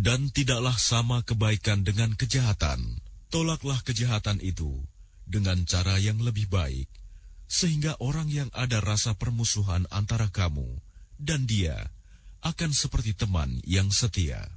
Dan tidaklah sama kebaikan dengan kejahatan. Tolaklah kejahatan itu dengan cara yang lebih baik, sehingga orang yang ada rasa permusuhan antara kamu dan dia akan seperti teman yang setia.